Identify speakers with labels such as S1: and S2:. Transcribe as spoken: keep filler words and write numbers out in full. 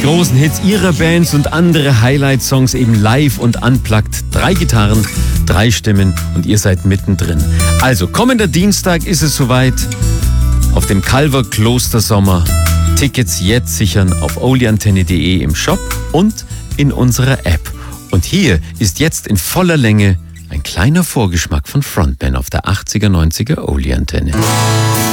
S1: großen Hits ihrer Bands und andere Highlight-Songs eben live und unplugged. Drei Gitarren, drei Stimmen und ihr seid mittendrin. Also, kommender Dienstag ist es soweit. Auf dem Calver Kloster Sommer. Tickets jetzt sichern auf oliantenne punkt de im Shop und in unserer App. Und hier ist jetzt in voller Länge ein kleiner Vorgeschmack von Frontman auf der achtziger neunziger Oli Antenne.